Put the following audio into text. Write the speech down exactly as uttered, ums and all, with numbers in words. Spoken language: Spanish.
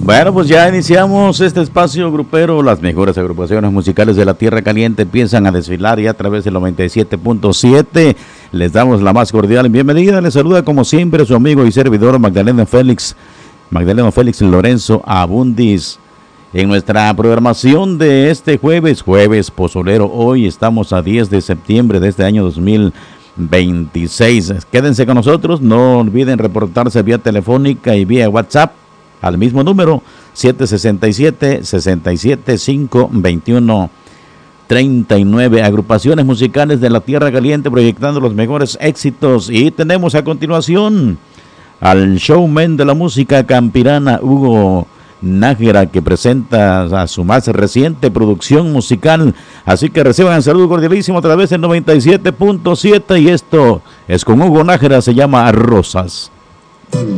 Bueno, pues ya iniciamos este espacio grupero. Las mejores agrupaciones musicales de la Tierra Caliente empiezan a desfilar ya a través del noventa y siete punto siete. Les damos la más cordial bienvenida. Les saluda como siempre su amigo y servidor Magdaleno Félix, Magdaleno Félix Lorenzo Abundis. En nuestra programación de este jueves, jueves pozolero, hoy estamos a diez de septiembre de este año dos mil veintiséis. Quédense con nosotros, no olviden reportarse vía telefónica y vía WhatsApp al mismo número siete seis siete, seis siete cinco, dos uno tres nueve. Agrupaciones musicales de la Tierra Caliente proyectando los mejores éxitos. Y tenemos a continuación al showman de la música campirana, Hugo Nájera, que presenta a su más reciente producción musical. Así que reciban el saludo cordialísimo a través del noventa y siete punto siete. Y esto es con Hugo Nájera, se llama Rosas.